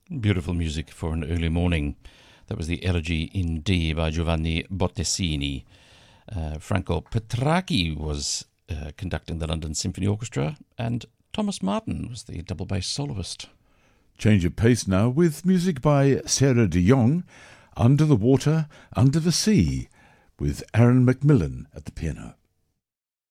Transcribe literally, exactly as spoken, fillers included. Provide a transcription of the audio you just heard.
Beautiful music for an early morning. That was the Elegy in D by Giovanni Bottesini. Uh, Franco Petracchi was uh, conducting the London Symphony Orchestra, and Thomas Martin was the double bass soloist. Change of pace now with music by Sarah de Jong, Under the Water, Under the Sea, with Aaron Macmillan at the piano.